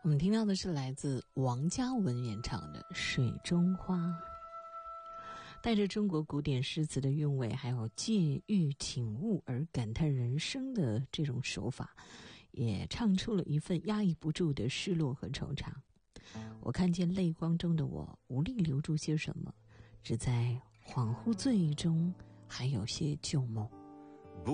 我们听到的是来自王嘉文演唱的《水中花》，带着中国古典诗词的韵味，还有借喻景物而感叹人生的这种手法，也唱出了一份压抑不住的失落和惆怅。我看见泪光中的我，无力留住些什么，只在恍惚醉意中还有些旧梦。